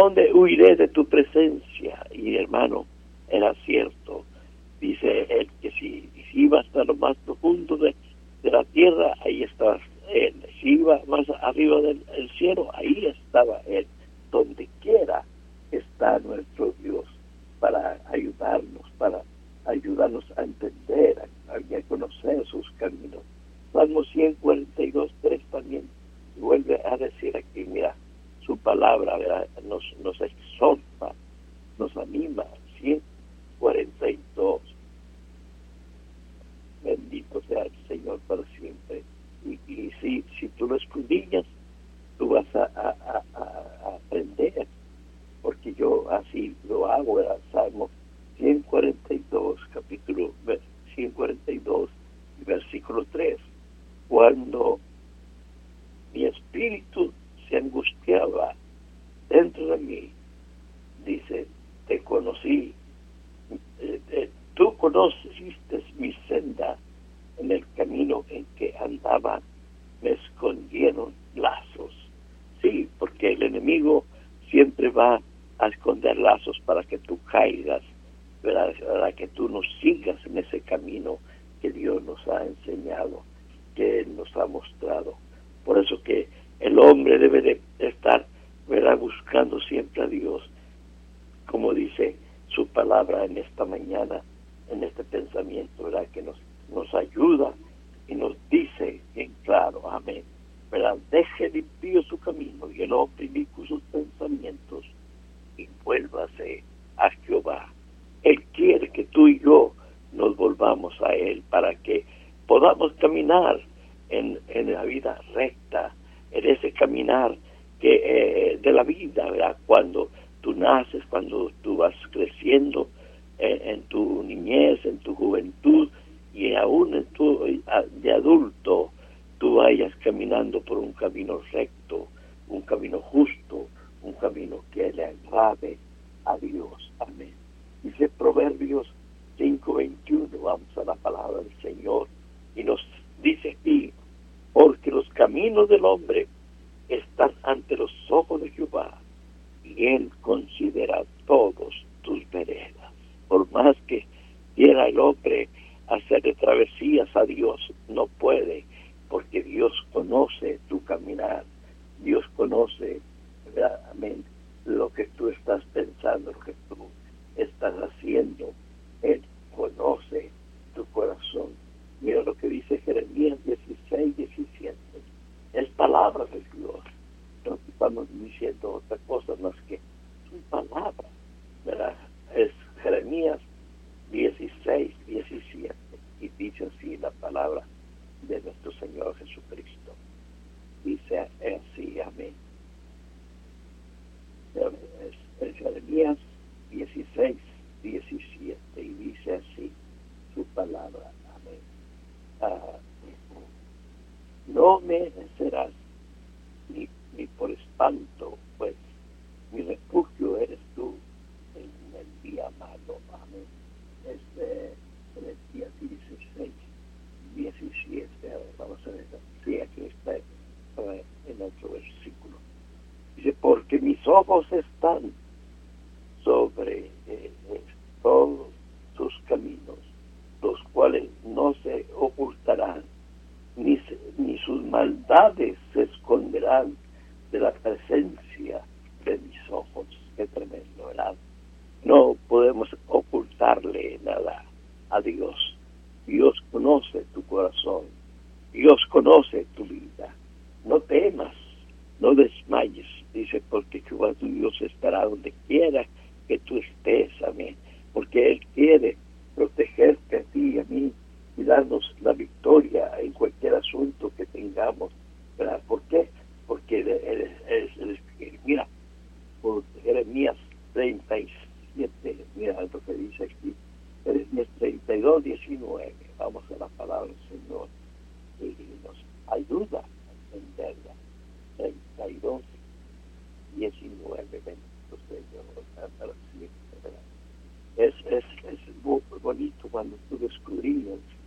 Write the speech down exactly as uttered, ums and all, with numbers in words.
dónde huiré de tu presencia? Y hermano, era cierto. Dice él que si, si iba hasta lo más profundo de, de la tierra, ahí estaba él. Si iba más arriba del el cielo, ahí estaba él. Donde quiera está nuestro Dios para ayudarnos, para ayudarnos a entender, a, a conocer sus caminos. Salmo ciento cuarenta y dos, tres también vuelve a decir aquí, mira, su palabra, ¿verdad? Nos, nos exhorta, nos anima. ciento cuarenta y dos. Bendito sea el Señor para siempre. Y, y si, si tú lo escudriñas, tú vas a, a, a, a aprender, porque yo así lo hago. Era Salmo ciento cuarenta y dos, capítulo ciento cuarenta y dos, versículo tres. Cuando mi espíritu se angustiaba dentro de mí, dice, te conocí, eh, eh, tú conociste mi senda, en el camino en que andaba me escondieron lazos. Sí, porque el enemigo siempre va a esconder lazos para que tú caigas, ¿verdad? Para que tú no sigas en ese camino que Dios nos ha enseñado, que Él nos ha mostrado. Por eso que el hombre debe de estar, ¿verdad?, buscando siempre a Dios, como dice su palabra en esta mañana, en este pensamiento, ¿verdad?, que nos, nos ayuda y nos dice en claro, amén, ¿verdad? Deje el impío su camino y el hombre inicuo sus pensamientos y vuélvase a Jehová. Él quiere que tú y yo nos volvamos a Él para que podamos caminar en, en la vida recta, en ese caminar que eh, de la vida, ¿verdad? Cuando tú naces, cuando tú vas creciendo eh, en tu niñez, en tu juventud y aún en tu de adulto, tú vayas caminando por un camino recto, un camino justo, un camino que le agrade a Dios. Amén. Dice Proverbios cinco veintiuno, vamos a la palabra del Señor, y nos dice aquí, porque los caminos del hombre están ante los ojos de Jehová, y Él considera todos tus veredas. Por más que quiera el hombre hacerle travesías a Dios, no puede, porque Dios conoce tu caminar, Dios conoce, ¿verdad? Amén, lo que tú estás pensando, lo que tú estás haciendo. Él conoce tu corazón. Mira lo que dice Jeremías dieciséis, diecisiete. Es palabra de Dios. No estamos diciendo otra cosa más que su palabra, ¿verdad? Es Jeremías dieciséis, diecisiete. Y dice así la palabra de nuestro Señor Jesucristo. Dice así, amén. Es, es Jeremías dieciséis, diecisiete. Y dice así su palabra, amén. Ah, no me serás ni, ni por espanto, pues mi refugio eres tú en el día malo, amén. Este, en el día dieciséis, diecisiete, vamos a ver, sí, aquí está en otro versículo. Dice, porque mis ojos están sobre eh, todos sus caminos, los cuales no se ocultarán, ni, se, ni sus maldades se esconderán de la presencia de mis ojos. Qué tremendo, ¿verdad? No podemos ocultarle nada a Dios. Dios conoce tu corazón, Dios conoce tu vida. No temas, no desmayes, dice, porque Jehová tu Dios estará donde quiera que tú estés, amén, porque Él quiere protegerte a ti y a mí y darnos la victoria en cualquier asunto que tengamos, ¿verdad? ¿Por qué? Porque Él es, es, es, es, mira, por Jeremías treinta y siete, mira lo que dice aquí, Jeremías treinta y dos, diecinueve, vamos a la palabra del Señor y nos ayuda a entenderla. Treinta y dos, diecinueve, bendito Señor, para siempre, ¿verdad? Es, es, es muy bonito cuando tú descubrías